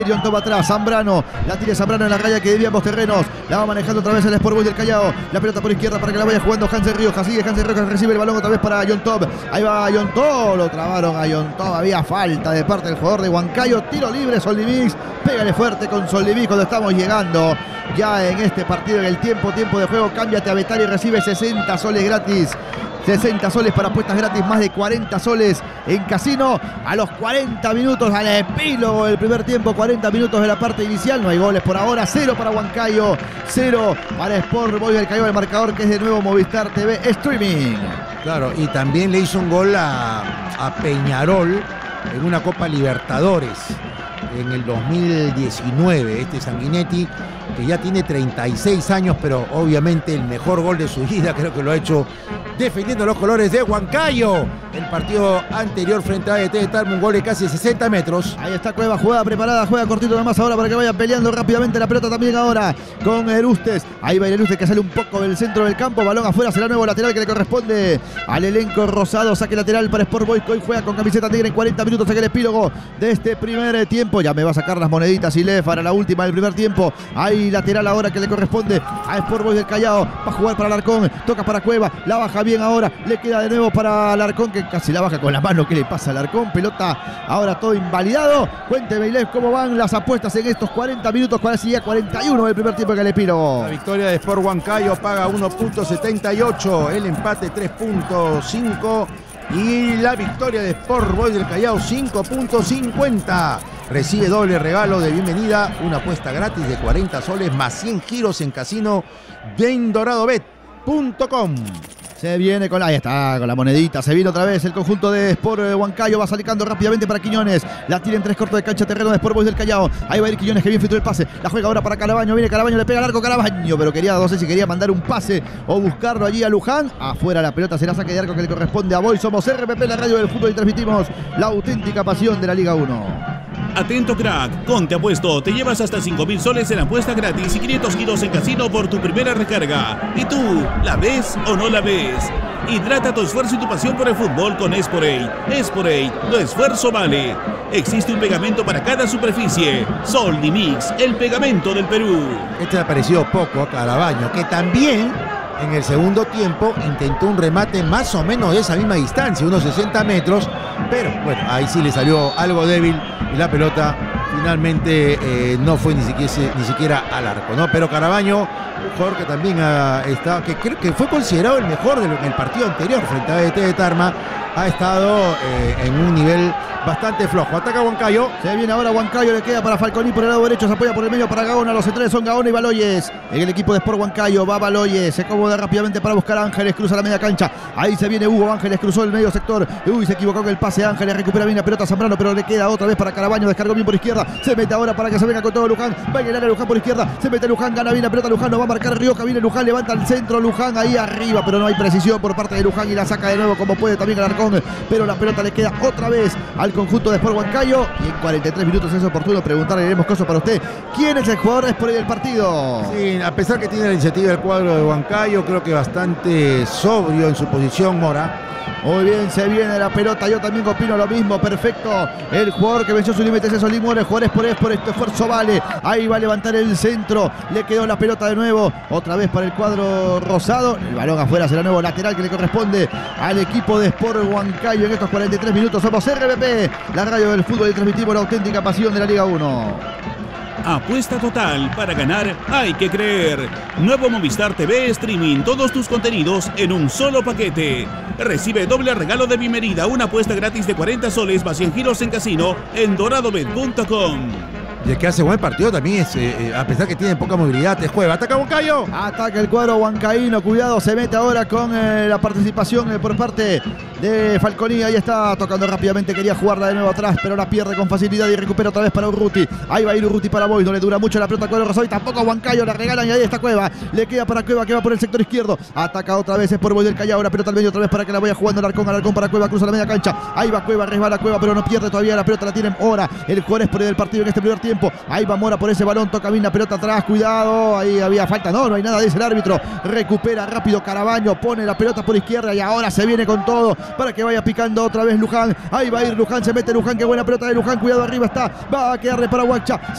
John Top atrás, Zambrano, la tira Zambrano en la raya que debía ambos terrenos, la va manejando otra vez el Sport Boys del Callao, la pelota por izquierda para que la vaya jugando Hansen Rioja, sigue Hansen Rioja, recibe el balón otra vez para John Top, ahí va John Top, lo trabaron a John Top, había falta de parte del jugador de Huancayo, tiro libre Soldimix, pégale fuerte con Soldimix cuando estamos llegando ya en este partido, en el tiempo de juego, cámbiate a Betali y recibe 60 soles gratis. 60 soles para apuestas gratis, más de 40 soles en casino. A los 40 minutos, al epílogo del primer tiempo, 40 minutos de la parte inicial. No hay goles por ahora, 0 para Huancayo, 0 para Sport Boys del Callao, el marcador que es de nuevo Movistar TV Streaming. Claro, y también le hizo un gol a Peñarol en una Copa Libertadores en el 2019, Sanguinetti, que ya tiene 36 años, pero obviamente el mejor gol de su vida creo que lo ha hecho defendiendo los colores de Huancayo. El partido anterior frente a ADT de Tarma, un gol de casi 60 metros. Ahí está Cueva, jugada preparada, juega cortito nomás ahora para que vaya peleando rápidamente la pelota también ahora con Erustes. Ahí va Erustes que sale un poco del centro del campo, balón afuera, será nuevo lateral que le corresponde al elenco rosado. Saque lateral para Sport Boys, que hoy juega con camiseta negra en 40 minutos en el epílogo de este primer tiempo. Ya me va a sacar las moneditas Ilef para la última del primer tiempo. Ahí lateral ahora que le corresponde a Sport Boys del Callao. Va a jugar para Alarcón, toca para Cueva, la baja bien ahora, le queda de nuevo para Alarcón que casi la baja con la mano. ¿Qué le pasa a Alarcón? Pelota ahora todo invalidado. Cuénteme Ilef cómo van las apuestas en estos 40 minutos, casi ya 41 del primer tiempo en el epílogo. La victoria de Sport Huancayo paga 1.78, el empate 3.5 y la victoria de Sport Boys del Callao 5.50. Recibe doble regalo de bienvenida, una apuesta gratis de 40 soles más 100 giros en casino de indoradobet.com. Se viene con ahí está, con la monedita, se viene otra vez el conjunto de Sport Huancayo, va salicando rápidamente para Quiñones, la tira en 3 cortos de cancha terreno de Sport Boys del Callao, ahí va a ir Quiñones que bien filtró el pase, la juega ahora para Carabaño, viene Carabaño, le pega al arco Carabaño, pero quería, no sé si quería mandar un pase o buscarlo allí a Luján, afuera la pelota, será saque de arco que le corresponde a Boy. Somos RPP, la radio del fútbol, y transmitimos la auténtica pasión de la Liga 1. Atento crack, con Te Apuesto te llevas hasta 5.000 soles en apuesta gratis y 500 giros en casino por tu primera recarga. ¿Y tú, la ves o no la ves? Hidrata tu esfuerzo y tu pasión por el fútbol con Esporate. Esporate, tu esfuerzo vale. Existe un pegamento para cada superficie. Soldimix, el pegamento del Perú. Este le ha parecido poco a Carabaño, que también en el segundo tiempo intentó un remate más o menos de esa misma distancia, unos 60 metros, pero bueno, ahí sí le salió algo débil y la pelota finalmente no fue ni siquiera al arco, ¿no? Pero Carabaño, un jugador que también está, que creo que fue considerado el mejor en el partido anterior frente a ADT de Tarma, ha estado en un nivel bastante flojo. Ataca Huancayo. Se viene ahora Huancayo, le queda para Falconi por el lado derecho, se apoya por el medio para Gaona. Los centrales son Gaona y Baloyes. En el equipo de Sport Huancayo va Baloyes, se acomoda rápidamente para buscar a Ángeles, cruza la media cancha. Ahí se viene Hugo Ángeles, cruzó el medio sector. Uy, se equivocó con el pase Ángeles, recupera bien la pelota Zambrano, pero le queda otra vez para Carabaño, descargó bien por izquierda. Se mete ahora para que se venga con todo Luján. Va a llegar a Luján por izquierda, se mete Luján, gana bien la pelota Luján, no va a marcar Rioja, viene Luján, levanta el centro Luján ahí arriba, pero no hay precisión por parte de Luján y la saca de nuevo como puede también Alarcón, pero la pelota le queda otra vez al conjunto de Sport Huancayo. Y en 43 minutos es oportuno preguntarle, haremos caso para usted, ¿quién es el jugador de Sport del partido? Sí, a pesar que tiene la iniciativa del cuadro de Huancayo, creo que bastante sobrio en su posición Mora. Muy bien, se viene la pelota, yo también opino lo mismo, perfecto. El jugador que venció sus límites es Solín Mora, el jugador es por este esfuerzo vale. Ahí va a levantar el centro, le quedó la pelota de nuevo, otra vez para el cuadro rosado. El balón afuera será nuevo lateral que le corresponde al equipo de Sport Huancayo en estos 43 minutos. Somos RPP, la radio del fútbol, y transmitimos la auténtica pasión de la Liga 1. Apuesta total, para ganar hay que creer. Nuevo Movistar TV Streaming, todos tus contenidos en un solo paquete. Recibe doble regalo de bienvenida, una apuesta gratis de 40 soles más 100 giros en casino en doradobet.com. Y el que hace buen partido también es, a pesar que tiene poca movilidad, te juega. ¡Ataca Huancayo! Ataca el cuadro huancaíno, cuidado, se mete ahora con la participación por parte de Falconi. Ahí está tocando rápidamente, quería jugarla de nuevo atrás, pero la pierde con facilidad y recupera otra vez para Urruti. Ahí va a ir Urruti para Boy, no le dura mucho la pelota a Cuadro Rosado y tampoco a Huancayo, la regalan y ahí está Cueva. Le queda para Cueva que va por el sector izquierdo. Ataca otra vez, es por Boy del Callao, la pelota al medio otra vez para que la vaya jugando Alarcón para Cueva, cruza la media cancha. Ahí va Cueva, resbala Cueva, pero no pierde todavía la pelota, la tienen ahora el jugador del partido en este primer tiempo. tiempo. Ahí va Mora por ese balón, toca bien la pelota atrás, cuidado, ahí había falta, no hay nada, dice el árbitro. Recupera rápido Carabaño, pone la pelota por izquierda y ahora se viene con todo para que vaya picando otra vez Luján. Ahí va a ir Luján, se mete Luján, qué buena pelota de Luján, cuidado, arriba está, va a quedarle para Huacha.